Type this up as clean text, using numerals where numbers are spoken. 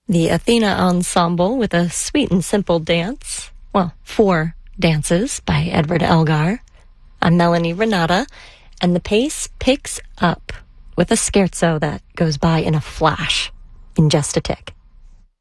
The Athena Ensemble with a sweet and simple dance. Well, 4 dances by Edward Elgar. I'm Melanie Renata, and the pace picks up with a scherzo that goes by in a flash, in just a tick.